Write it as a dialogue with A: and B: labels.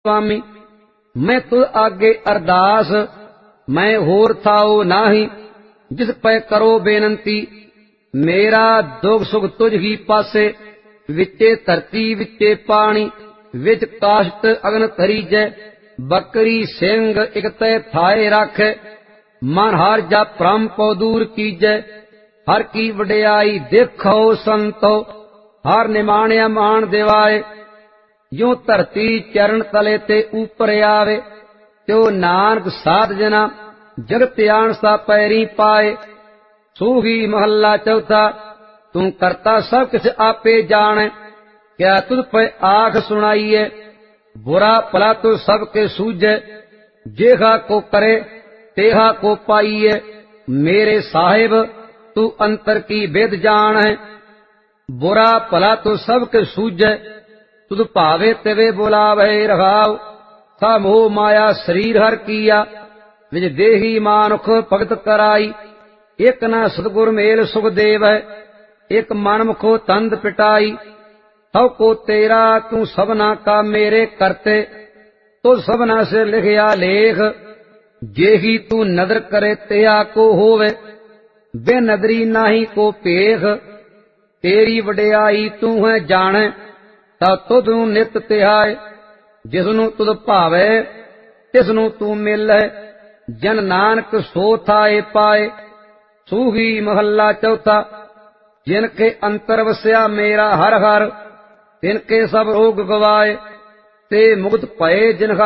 A: स्वामी मैं तुझ आगे अरदास मैं होर थाओ नाही जिस पै करो बेनंती मेरा दुख सुख तुझ ही पासे विचे धरती विचे पानी विच काशत अगन तरीजै बकरी सिंह इक तै थाए राखै मन हर जा भ्रम पौ दूर कीजै हर की वडियाई देखो संतो हर निमाणिया मान दिवाए जो धरती चरण तले ते ऊपर आवे त्यो नानक साध जना जगत आनसा पैरी पाए सूही महला चौथा तू करता सब किछ आपे जाने क्या तुझ पे आख सुनाइए बुरा भला तो सबके सूझे जेहा को करे तेहा को पाइए मेरे साहिब तू अंतर की वेद जान है बुरा भला तो सबके सूझे तुझ भावे तेवे बुलावे रघाव सा मोह माया शरीर हर किया विज देही मानुख भगत कराई एक न सतगुर मेल सुख देव है एक मन मुखो तंद पिटाई सब को तेरा तू सबना का मेरे करते तो सबना से लिखया लेख जेही तू नदर करे तेहा को होवे बे नदरी नाही को पेख तेरी वडियाई तू है जाने ता तुध नित तिहाए जिसनु तुध भावे तिसनु तू मिले जन नानक सो थाए पाए सूही महला चौथा जिनके अंतर वस्या मेरा हर हर तिनके सब रोग गवाए ते मुक्त भये जिनका